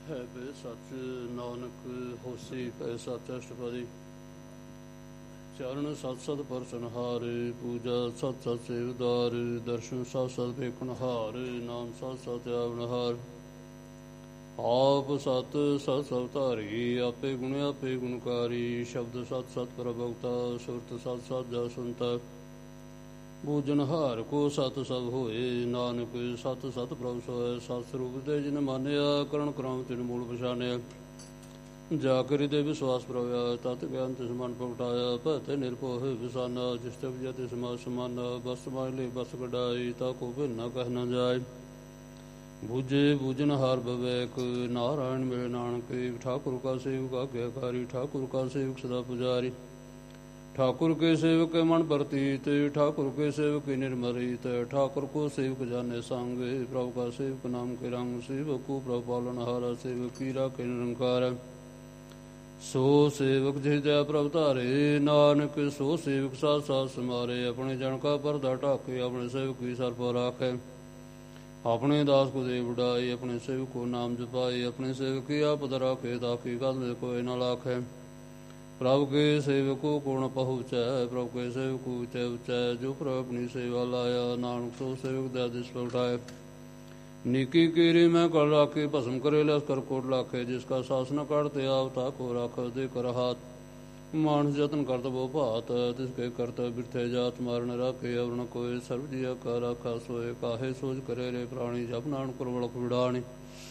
ਹੈ ਬੇ ਸੱਚ ਨਾਨਕ ਹੋਸੀ ਪੈ ਸੱਚ ਅਸ਼ਟਪਦੀ। ਚਰਨ ਸਤ ਸਤ ਪਰਸਨਹਾਰੇ ਪੂਜਾ ਸਤ ਸਤ ਸੇਵਦਾਰ ਦਰਸ਼ਨ ਸਤ ਸਤ ਵੇਖਣਹਾਰ ਨਾਮ ਸਤ ਸਤ ਆਵਨਹਾਰ। ਆਪ ਸਤ ਸਤ ਸਭ ਧਾਰੀ ਆਪੇ ਗੁਣ ਆਪੇ ਗੁਣਕਾਰੀ ਸ਼ਬਦ ਸਤ ਸਤ ਪ੍ਰਭਗਤਾ ਸੁਰਤ ਸਤ ਸਤ ਜਸ ਸੁਨਤਾ। ਬੂਝਨਹਾਰ ਕੋ ਸਤ ਸਭ ਹੋਏ ਨਾਨਕ ਸਤ ਸਤ ਪ੍ਰਭ ਸੋਇ। ਸਤ ਸਰੂਪ ਤੇ ਜਿਨ ਮਾਨਿਆ ਕਰਣ ਕਰਾਮ ਤਿਨ ਮੂਲ ਪਛਾਨਿਆ। ਜਾ ਕਰਿ ਦੇ ਵਿਸ਼ਵਾਸ ਪ੍ਰਵਿਆ ਤਤ ਗਿਆਨ ਤਿਸ ਮਨ ਪ੍ਰਗਟਾਇਆ। ਭਤੇ ਨਿਰਭਉ ਹੋਇ ਵਿਸਾਨਾ ਜਿਸ ਤੇ ਉਪਜਿਆ ਤਿਸ ਮਾ ਸਮਾਨਾ। ਬਸ ਸਮਾਜ ਲਈ ਬਸ ਕਢਾਈ ਤਾ ਕੋ ਭਿੰਨ ਨ ਕਹਿ ਨ ਜਾਏ। ਬੂਝੇ ਬੂਝਨਹਾਰ ਵਿਵੇਕ ਨਾਰਾਇਣ ਮਿਲੇ ਨਾਨਕ। ਠਾਕੁਰ ਕਾ ਸੇਵਕ ਆਗਿਆਕਾਰੀ ਠਾਕੁਰ ਕਾ ਸੇਵਕ ਸਦਾ ਪੁਜਾਰੀ। ठाकुर के सेवक मन प्रतीत ठाकुर के सेवक निर्मरित। ठाकुर को सेवक जाने सांग प्रभु का सेवक नाम के रंग। सेवक को प्रभु पालनहारा सेवक की राखे निरंकार। सो सेवक जिस दया प्रभु तारे नानक सो सेवक साथ साथ समारे। अपने जन का परदा ढाके अपने सेवक की सर पर राखे। अपने दास को दे बुढ़ाई अपने सेवक को नाम जपाई। अपने सेवक की आपद राखे ताकि कद में कोई न लाखे। प्रभु के सेवको को न पहुँचै प्रभु के सेवक ऊँचे ऊँचै। जो प्रभु अपनी सेवा लाया नानक सो सेवक दयादिश प्रगटाए। नीकी कीरी में कर राखे भस्म करे लश्कर कोट लाखे। जिसका शासन करते आवता को राख दे कर हाथ। मानस जतन करत वो भात तिसके करत बिरथे जात। मारन राखे अवरण कोय सर्व जिया का राखा सोए। काहे सोच करे रे प्राणी जप नानक वड़क विड़ाणी।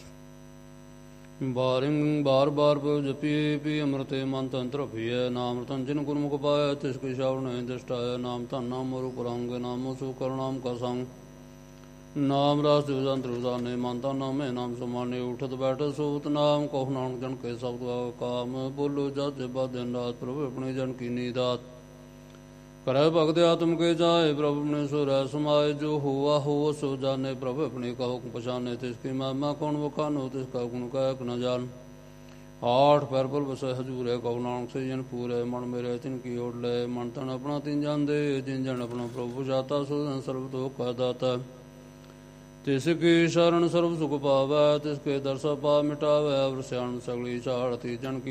बार बार जपी पी अमृते मन तंत्र पिय। नाम रतन जिन गुरमुख पाय तिसकी श्रावण दृष्टाय। नाम धन नाम रूप रंग नाम सु करनाम का संग। नाम रास दिवजंत्र उदाने मन तन नाम नाम समाने। उठत बैठत सोत नाम कहो नानक जन के सब काम। बोलो जत जपा दिन रात प्रभु अपने जन की नीदात। करे भगत आत्म के जाए प्रभु अपने सो रह समाये। जो हुआ हो सो जाने प्रभु अपने कहो पछाने। तिसकी महिमा कौन बखानो तिसका गुण कह न जान। आठ पैर पर बस हजूर है कहो नानक से जन पूरे। मन मेरे तिनकी ओर ले मन तन अपना तिन जान दे। जिन जन अपना प्रभु जाता सो जन सर्व तो कह दाता। तिसकी शरण सर्व सुख पावै तिसके दर्श पा मिटावै। अवर स्याण सगली चाड़ती जन की